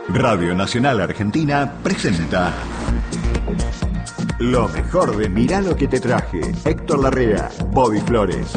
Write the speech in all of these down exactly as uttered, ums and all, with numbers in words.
Radio Nacional Argentina presenta lo mejor de Mirá lo que te traje. Héctor Larrea, Bobby Flores.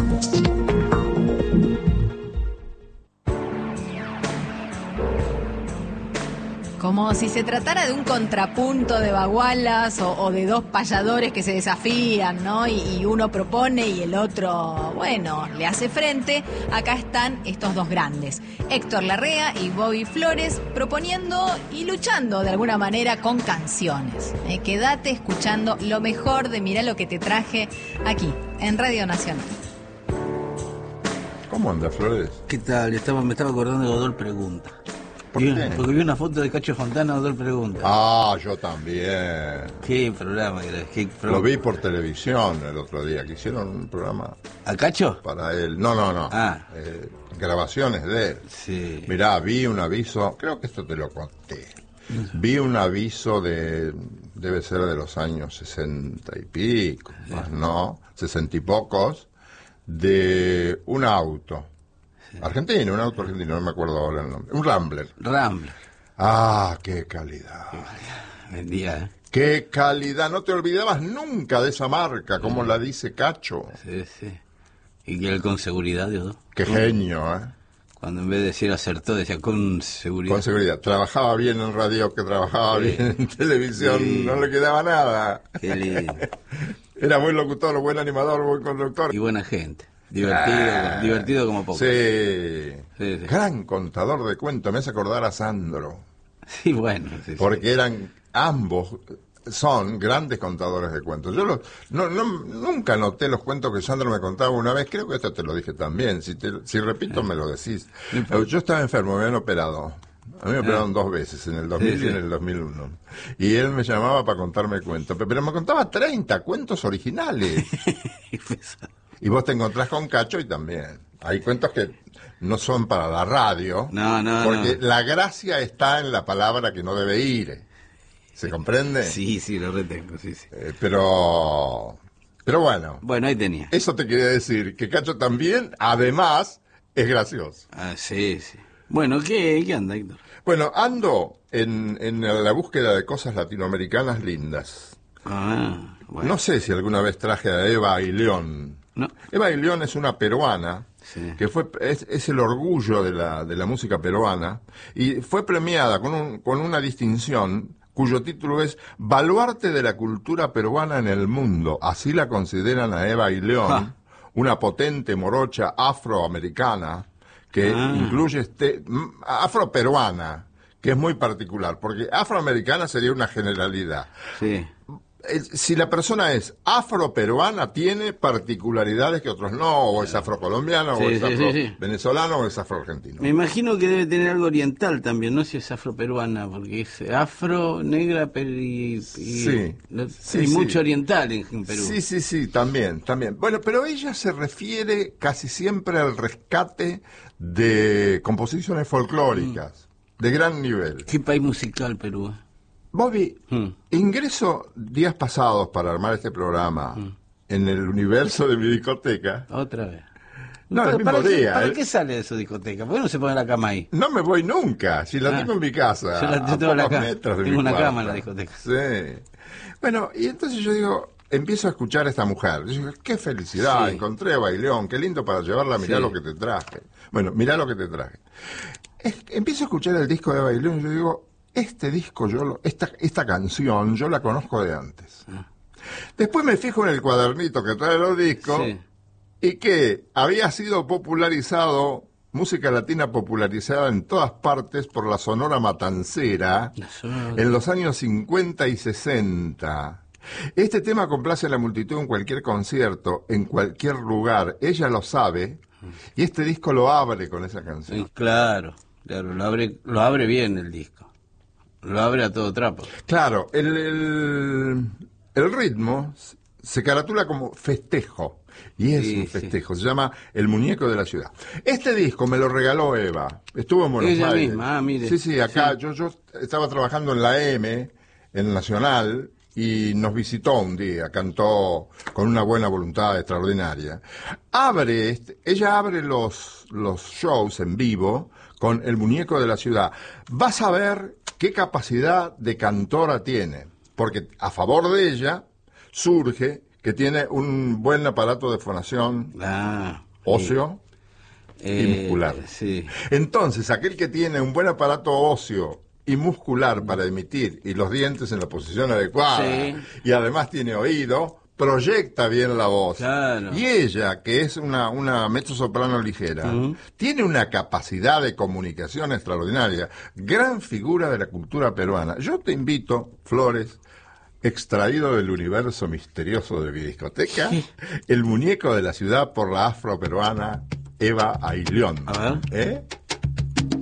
Como si se tratara de un contrapunto de bagualas o, o de dos payadores que se desafían, ¿no? Y, y uno propone y el otro, bueno, le hace frente. Acá están estos dos grandes, Héctor Larrea y Bobby Flores, proponiendo y luchando de alguna manera con canciones. Eh, quédate escuchando lo mejor de Mirá lo que te traje aquí, en Radio Nacional. ¿Cómo anda, Flores? ¿Qué tal? Estaba, me estaba acordando de Godol Pregunta. ¿Por vi, qué? Porque vi una foto de Cacho Fontana, Godol Pregunta. Ah, yo también. Qué programa era. Qué pro... Lo vi por televisión el otro día, que hicieron un programa ¿A Cacho? para él. No, no, no. Ah. Eh, grabaciones de él. Sí. Mirá, vi un aviso, creo que esto te lo conté. Vi un aviso de, debe ser de los años sesenta y pico, Sí. más no, sesenta y pocos, de un auto. Argentino, un auto argentino, no me acuerdo ahora el nombre. Un Rambler. Rambler. Ah, qué calidad. Vendía, ¿eh? Qué calidad. No te olvidabas nunca de esa marca, como la dice Cacho. Sí, sí. Y que él con seguridad, Dios. Qué genio, ¿eh? Cuando en vez de decir acertó, decía con seguridad. Con seguridad. Trabajaba bien en radio, que trabajaba Sí. bien en televisión, Sí. no le quedaba nada. Qué lindo. Era buen locutor, buen animador, buen conductor. Y buena gente. Divertido, Ah, divertido como poco. Sí. Sí, sí. Gran contador de cuentos. Me hace acordar a Sandro. Sí, bueno. Sí, sí. Porque eran ambos, son grandes contadores de cuentos. Yo los, no, no, nunca noté los cuentos que Sandro me contaba una vez. Creo que esto te lo dije también. Si, te, si repito, me lo decís. Yo estaba enfermo, me habían operado. A mí me operaron dos veces, en el dos mil Sí, sí. y en el dos mil uno. Y él me llamaba para contarme cuentos. Pero, pero me contaba treinta cuentos originales. Y vos te encontrás con Cacho y también. Hay cuentos que no son para la radio. No, no, Porque no. la gracia está en la palabra que no debe ir. ¿Se comprende? Sí, sí, lo retengo, sí, sí. Eh, pero... Pero bueno. Bueno, ahí tenía. Eso te quería decir. Que Cacho también, además, es gracioso. Ah, sí, sí. Bueno, ¿qué, qué anda, Héctor? Bueno, ando en, en la búsqueda de cosas latinoamericanas lindas. Ah, bueno. No sé si alguna vez traje a Eva Ailión. No. Eva Ailión es una peruana, Sí. que fue es, es el orgullo de la, de la música peruana, y fue premiada con, un, con una distinción cuyo título es Baluarte de la cultura peruana en el mundo. Así la consideran a Eva Ailión, Ah. una potente morocha afroamericana, que Ah. incluye este, mm, afroperuana, que es muy particular, porque afroamericana sería una generalidad. Sí. Eh, Si la persona es afroperuana, tiene particularidades que otros no, o es afrocolombiano, Sí, o es sí, sí, sí. afro-venezolano, o es afroargentino. Me imagino que debe tener algo oriental también, no sé si es afroperuana, porque es afro, negra, pero y, y- Sí, no- sí, hay sí. mucho oriental en, en Perú. Sí, sí, sí, también, también. Bueno, pero ella se refiere casi siempre al rescate de composiciones folclóricas, de gran nivel. ¿Qué país musical Perú? Bobby, Hmm. ingreso días pasados para armar este programa en el universo de mi discoteca. Otra vez. No, ¿Para, el mismo para qué, día, ¿Para eh. qué sale de su discoteca? ¿Por qué no se pone la cama ahí? No me voy nunca, si la Ah. tengo en mi casa. Yo la- yo a tengo la pocos cama. metros de Tengo mi una cuarto. cama en la discoteca. Sí. Bueno, y entonces yo digo, empiezo a escuchar a esta mujer. Yo digo, qué felicidad, Sí. encontré a Bailón, qué lindo para llevarla, mirá Sí. lo que te traje. Bueno, mirá lo que te traje. Es- empiezo a escuchar el disco de Bailón y yo digo, este disco, yo lo- esta, esta canción, yo la conozco de antes. Después me fijo en el cuadernito que trae los discos. Sí. Y que había sido popularizado, música latina popularizada en todas partes por la Sonora Matancera La Sonora. en los años cincuenta y sesenta. Este tema complace a la multitud en cualquier concierto, en cualquier lugar. Ella lo sabe y este disco lo abre con esa Sí, canción. claro, claro, lo abre, lo abre bien el disco. Lo abre a todo trapo. Claro, el, el, el ritmo se caratula como festejo. Y es Sí, un sí. festejo, se llama El Muñeco de la Ciudad. Este disco me lo regaló Eva, estuvo en Buenos Ella Aires. misma, ah, mire. Sí, sí, acá Sí. Yo, yo estaba trabajando en la M, en Nacional, y nos visitó un día, cantó con una buena voluntad extraordinaria. Abre, este, ella abre los, los shows en vivo con El Muñeco de la Ciudad. Vas a ver qué capacidad de cantora tiene, porque a favor de ella surge que tiene un buen aparato de fonación Ah, óseo sí. y Eh, muscular. Sí. Entonces, aquel que tiene un buen aparato óseo y muscular para emitir y los dientes en la posición adecuada Sí. y además tiene oído, proyecta bien la voz. Claro. Y ella, que es una, una mezzosoprano ligera, Uh-huh. tiene una capacidad de comunicación extraordinaria, gran figura de la cultura peruana. Yo te invito, Flores, extraído del universo misterioso de mi discoteca, Sí. El muñeco de la ciudad por la afroperuana Eva Ailión. A ver. ¿Eh?